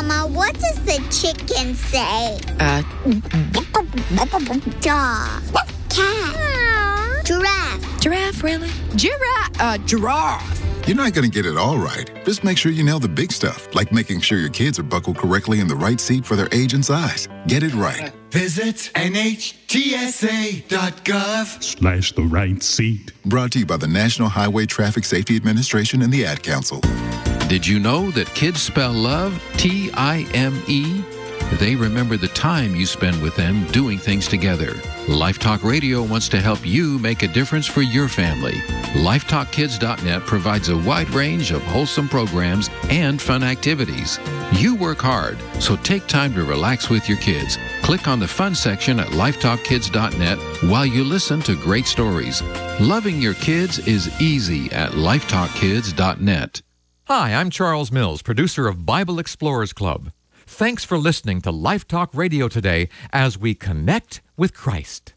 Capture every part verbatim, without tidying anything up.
Mama, what does the chicken say? Uh, Dog. Cat. Giraffe. Giraffe, really? Giraffe. Uh, giraffe. You're not going to get it all right. Just make sure you nail the big stuff, like making sure your kids are buckled correctly in the right seat for their age and size. Get it right. Visit N H T S A dot gov slash the right seat. Brought to you by the National Highway Traffic Safety Administration and the Ad Council. Did you know that kids spell love T I M E? They remember the time you spend with them doing things together. Life Talk Radio wants to help you make a difference for your family. Life Talk Kids dot net provides a wide range of wholesome programs and fun activities. You work hard, so take time to relax with your kids. Click on the fun section at Life Talk Kids dot net while you listen to great stories. Loving your kids is easy at Life Talk Kids dot net. Hi, I'm Charles Mills, producer of Bible Explorers Club. Thanks for listening to Life Talk Radio today as we connect with Christ.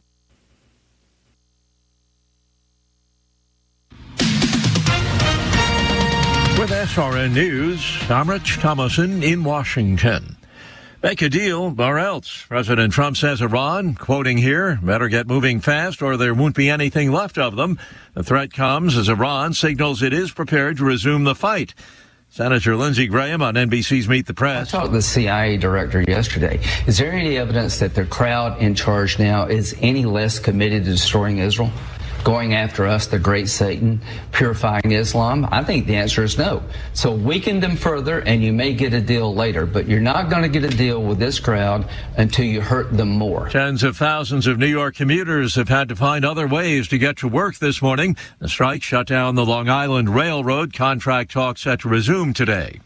With S R N News, I'm Rich Thomason in Washington. Make a deal or else. President Trump says Iran, quoting here, better get moving fast or there won't be anything left of them. The threat comes as Iran signals it is prepared to resume the fight. Senator Lindsey Graham on N B C's Meet the Press. I talked to the C I A director yesterday. Is there any evidence that the crowd in charge now is any less committed to destroying Israel, going after us, the great Satan, purifying Islam? I think the answer is no. So weaken them further and you may get a deal later, but you're not going to get a deal with this crowd until you hurt them more. Tens of thousands of New York commuters have had to find other ways to get to work this morning. The strike shut down the Long Island Railroad. Contract talks set to resume today.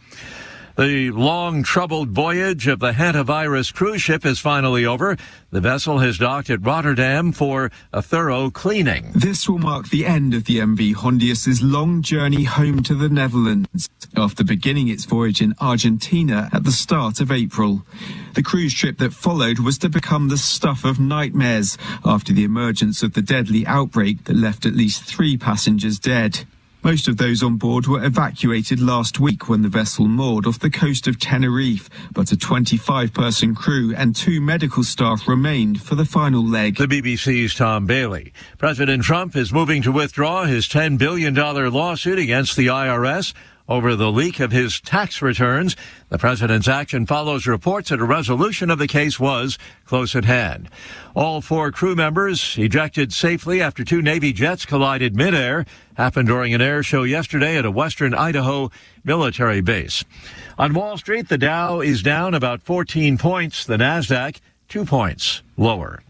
The long, troubled voyage of the Hantavirus cruise ship is finally over. The vessel has docked at Rotterdam for a thorough cleaning. This will mark the end of the M V Hondius's long journey home to the Netherlands, after beginning its voyage in Argentina at the start of April. The cruise trip that followed was to become the stuff of nightmares after the emergence of the deadly outbreak that left at least three passengers dead. Most of those on board were evacuated last week when the vessel moored off the coast of Tenerife, but a twenty-five person crew and two medical staff remained for the final leg. The B B C's Tom Bailey. President Trump is moving to withdraw his ten billion dollars lawsuit against the I R S over the leak of his tax returns. The president's action follows reports that a resolution of the case was close at hand. All four crew members ejected safely after two Navy jets collided midair. Happened during an air show yesterday at a western Idaho military base. On Wall Street, the Dow is down about fourteen points. The Nasdaq, two points lower.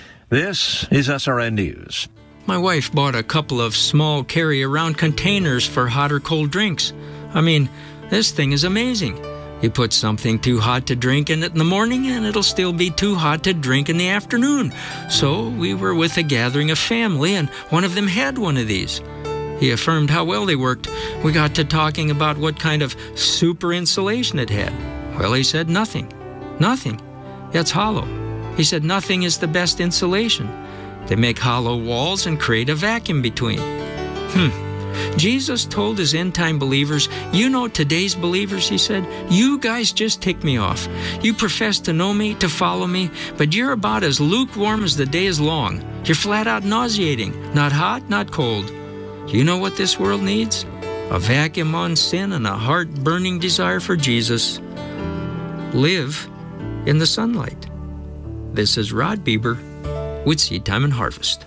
This is S R N News. My wife bought a couple of small carry-around containers for hot or cold drinks. I mean, this thing is amazing. You put something too hot to drink in it in the morning, and it'll still be too hot to drink in the afternoon. So we were with a gathering of family, and one of them had one of these. He affirmed how well they worked. We got to talking about what kind of super insulation it had. Well, he said nothing. Nothing. It's hollow. He said nothing is the best insulation. They make hollow walls and create a vacuum between. Hmm. Jesus told his end-time believers, you know today's believers, he said, you guys just tick me off. You profess to know me, to follow me, but you're about as lukewarm as the day is long. You're flat out nauseating, not hot, not cold. You know what this world needs? A vacuum on sin and a heart-burning desire for Jesus. Live in the sunlight. This is Rod Bieber with Seed Time and Harvest.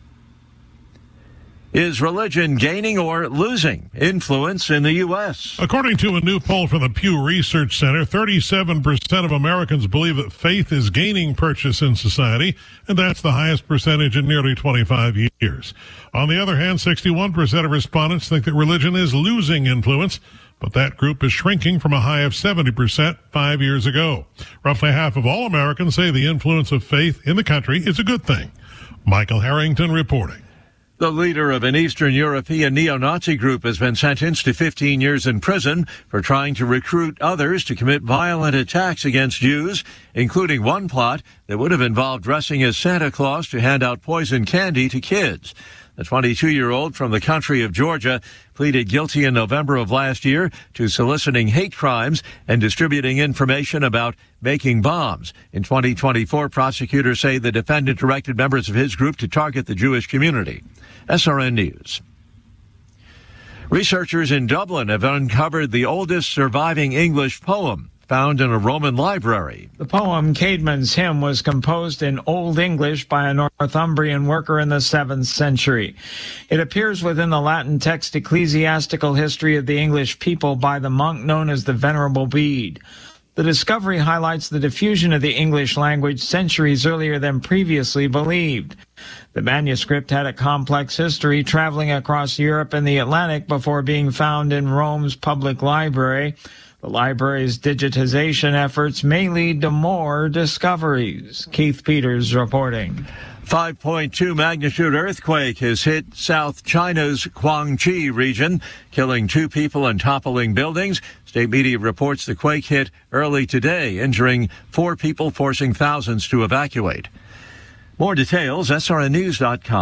Is religion gaining or losing influence in the U S? According to a new poll from the Pew Research Center, thirty-seven percent of Americans believe that faith is gaining purchase in society, and that's the highest percentage in nearly twenty-five years. On the other hand, sixty-one percent of respondents think that religion is losing influence, but that group is shrinking from a high of seventy percent five years ago. Roughly half of all Americans say the influence of faith in the country is a good thing. Michael Harrington reporting. The leader of an Eastern European neo-Nazi group has been sentenced to fifteen years in prison for trying to recruit others to commit violent attacks against Jews, including one plot that would have involved dressing as Santa Claus to hand out poison candy to kids. The twenty-two-year-old from the country of Georgia pleaded guilty in November of last year to soliciting hate crimes and distributing information about making bombs. In twenty twenty-four, prosecutors say the defendant directed members of his group to target the Jewish community. S R N News. Researchers in Dublin have uncovered the oldest surviving English poem found in a Roman library. The poem Caedmon's Hymn was composed in Old English by a Northumbrian worker in the seventh century. It appears within the Latin text Ecclesiastical History of the English People by the monk known as the Venerable Bede. The discovery highlights the diffusion of the English language centuries earlier than previously believed. The manuscript had a complex history, traveling across Europe and the Atlantic before being found in Rome's public library. The library's digitization efforts may lead to more discoveries. Keith Peters reporting. five point two magnitude earthquake has hit South China's Guangxi region, killing two people and toppling buildings. State media reports the quake hit early today, injuring four people, forcing thousands to evacuate. More details, S R N news dot com.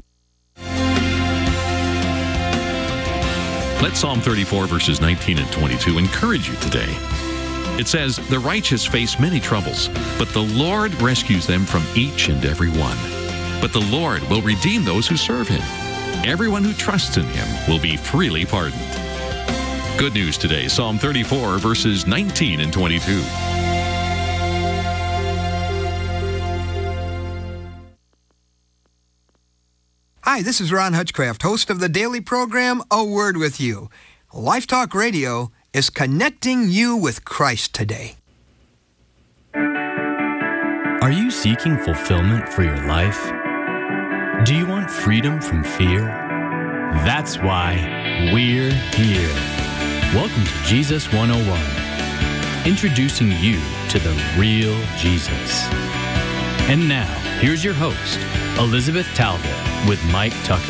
Let Psalm thirty-four, verses nineteen and twenty-two encourage you today. It says, "The righteous face many troubles, but the Lord rescues them from each and every one. But the Lord will redeem those who serve him. Everyone who trusts in him will be freely pardoned." Good news today, Psalm thirty-four, verses nineteen and twenty-two. Hi, this is Ron Hutchcraft, host of the daily program, A Word With You. Life Talk Radio is connecting you with Christ today. Are you seeking fulfillment for your life? Do you want freedom from fear? That's why we're here. Welcome to Jesus one oh one, introducing you to the real Jesus. And now, here's your host, Elizabeth Talbot, with Mike Tucker.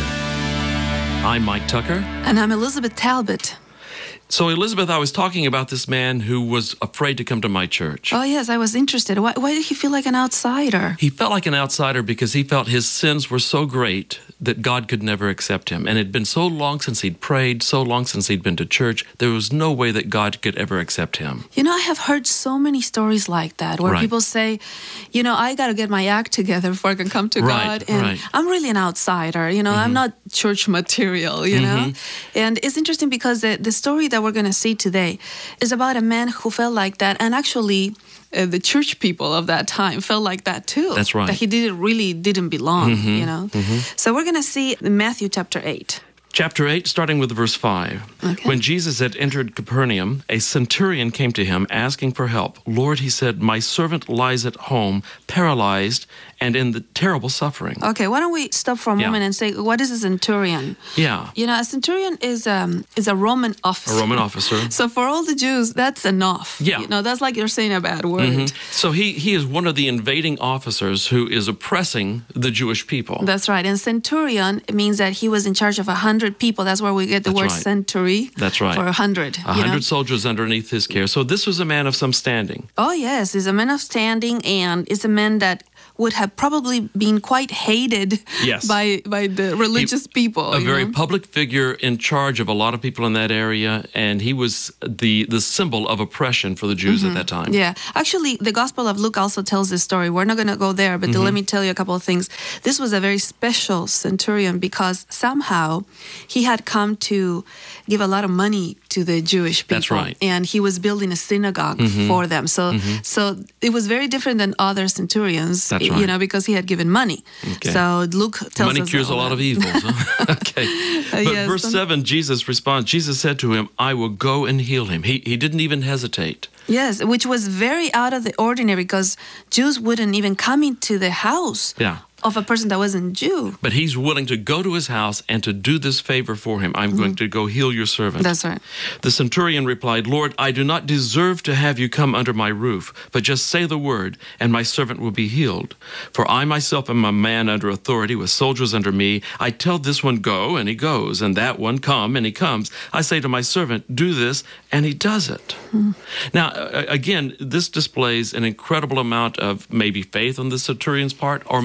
I'm Mike Tucker. And I'm Elizabeth Talbot. So, Elizabeth, I was talking about this man who was afraid to come to my church. Oh, yes, I was interested. Why, why did he feel like an outsider? He felt like an outsider because he felt his sins were so great that God could never accept him. And it had been so long since he'd prayed, so long since he'd been to church, there was no way that God could ever accept him. You know, I have heard so many stories like that where Right. people say, you know, I got to get my act together before I can come to Right, God. And right. I'm really an outsider. You know, I'm not church material, you know. And it's interesting because the, the story that we're going to see today is about a man who felt like that. And actually, uh, the church people of that time felt like that too. That's right. That he didn't really didn't belong, Mhm, you know. mhm. So we're going to see Matthew chapter eight. Chapter eight, starting with verse five. Okay. When Jesus had entered Capernaum, a centurion came to him asking for help. "Lord," he said, "my servant lies at home, paralyzed and in the terrible suffering." Okay, why don't we stop for a Yeah. moment and say, what is a centurion? Yeah, You know, a centurion is um is a Roman officer. a Roman officer. So for all the Jews, that's enough. Yeah. You know, that's like you're saying a bad word. Mhm. So he, he is one of the invading officers who is oppressing the Jewish people. That's right. And centurion means that he was in charge of a hundred people. That's where we get the That's word right. century. That's right. For a hundred. A you know? hundred soldiers underneath his care. So this was a man of some standing. Oh, yes. He's a man of standing, and it's a man that would have probably been quite hated Yes. by by the religious people. A you very know? public figure in charge of a lot of people in that area, and he was the, the symbol of oppression for the Jews at that time. Yeah. Actually, the Gospel of Luke also tells this story. We're not going to go there, but Mhm. let me tell you a couple of things. This was a very special centurion because somehow he had come to give a lot of money to the Jewish people. That's right. And he was building a synagogue Mhm. for them. So Mhm. so it was very different than other centurions, That's you right. know, because he had given money. Okay. So Luke tells Money us cures a all lot that. of evils. Huh? Okay. Uh, But yes, verse and- seven, Jesus responds. Jesus said to him, "I will go and heal him." He, he didn't even hesitate. Yes, which was very out of the ordinary because Jews wouldn't even come into the house Yeah. of a person that wasn't Jew. But he's willing to go to his house and to do this favor for him. I'm going to go heal your servant. That's right. The centurion replied, "Lord, I do not deserve to have you come under my roof, but just say the word, and my servant will be healed. For I myself am a man under authority with soldiers under me. I tell this one, go, and he goes, and that one, come, and he comes. I say to my servant, do this, and he does it." Now, uh, again, this displays an incredible amount of maybe faith on the centurion's part, or maybe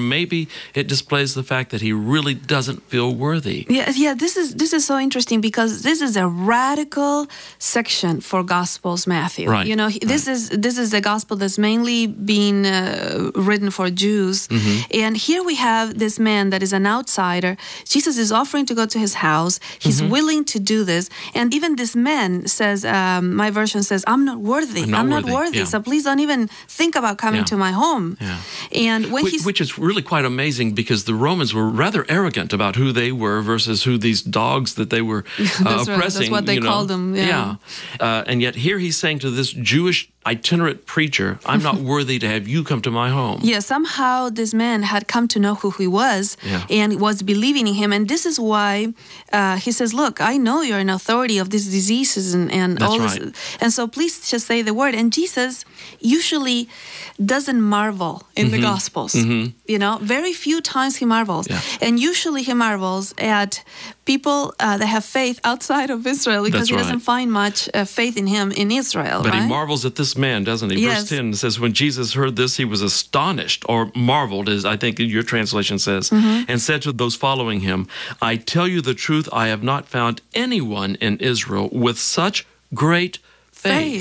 maybe it displays the fact that he really doesn't feel worthy. Yeah, yeah. This is this is so interesting because this is a radical section for Gospels, Matthew. Right. You know, he- this right. is this is a gospel that's mainly being uh, written for Jews, Mhm. and here we have this man that is an outsider. Jesus is offering to go to his house. He's Mhm. willing to do this, and even this man says, um, my version says, "I'm not worthy. I'm not worthy, worthy. yeah. So please don't even think about coming Yeah. to my home." Yeah. And when Which, he's which is really quite amazing because the Romans were rather arrogant about who they were versus who these dogs that they were uh, That's right. That's oppressing. what they you know. called them, yeah. Uh, and yet here he's saying to this Jewish itinerant preacher, I'm not worthy to have you come to my home. Yeah, somehow this man had come to know who he was Yeah. and was believing in him. And this is why uh, he says, look, I know you're an authority of these diseases and, and That's all right. this. And so please just say the word. And Jesus usually doesn't marvel in the Mhm. Gospels. Mhm. You know, very few times he marvels. Yeah. And usually he marvels at people uh, that have faith outside of Israel because That's he right. doesn't find much uh, faith in him in Israel. But right? he marvels at this man, doesn't he? Yes. Verse ten says, when Jesus heard this, he was astonished, or marveled, as I think your translation says, Mhm. and said to those following him, I tell you the truth, I have not found anyone in Israel with such great faith.